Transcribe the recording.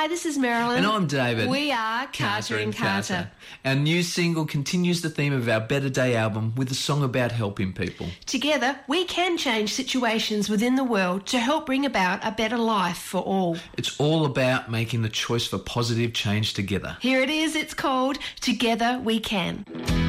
Hi, this is Marilyn. And I'm David. We are Carter and Carter. Our new single continues the theme of our Better Day album with a song about helping people. Together, we can change situations within the world to help bring about a better life for all. It's all about making the choice for positive change together. Here it is. It's called Together We Can.